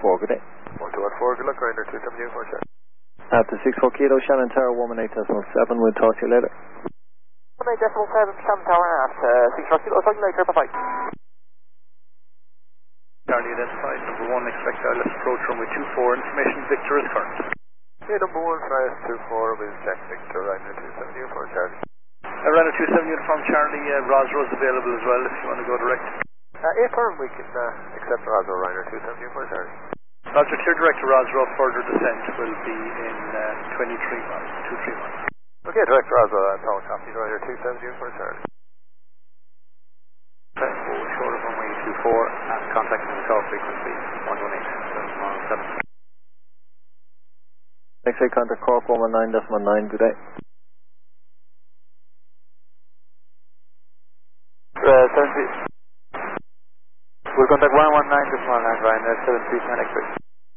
good day. 1214, good luck, Ryanair 270 for sure. At the 64 Kilo, Shannon Tower, 118.7, we'll talk to you later. 118.7, Shannon Tower at 64 Kilo, talk to you later, bye-bye. Charlie identified, number 1, expect ILS approach runway 24, information Victor is current. Okay, number 1, Flyers 24, with Jack Victor, Ryanair 270 for Charlie. Ryanair 270 from Charlie, Rosro is available as well if you want to go direct. Affirm, we can accept Rosro, Ryanair 270 for Charlie. Roger, clear direct to Rosro, further descent will be in 23 miles, 23 miles. Okay, direct Rosro, tower copy, Ryanair 270 for Charlie. Short of runway 24 and contact the call frequency 118.7. X-ray contact Cork 119.9, good day. 70. We'll contact 119.9, Ryanair 737 X-ray.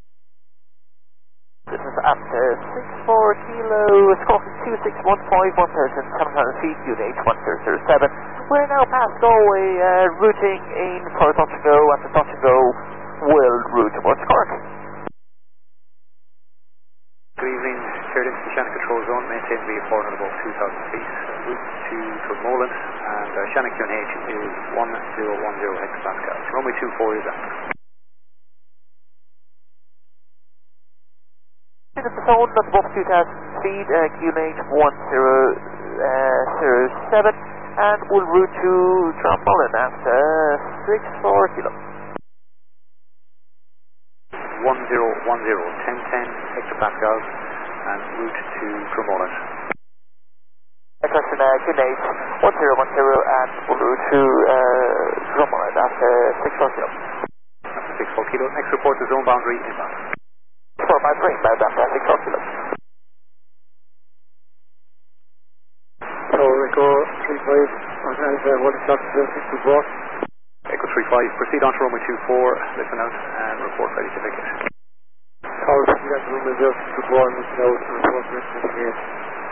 This is at 64 Kilo, Scorpion 2615, 1,700 feet, unit 1007. We're now past Galway, routing in for touch and go, and the touch and go will route towards Cork. Good evening, cleared into the Shannon control zone, maintain VA4 at above 2,000 feet, route to Turmolan, and Shannon QNH is 1010 hectopascals. Runway 24 is out. In the zone at above 2,000 feet, QNH 1007, and we'll route to Turmolan at 64 Kilo. 1010 hectopascals and route to Turmolan. Question QNH 1010 and we'll route to Turmolan at 64 Kilo. After 64 Kilo, next report the zone boundary inbound. 453 inbound after 64 Kilo. So Echo 35 and 1 o'clock to 64. Echo 35, proceed on to runway 24, listen out and report ready to vacate. Tower 3 at runway 064 and listen out and report ready to vacate.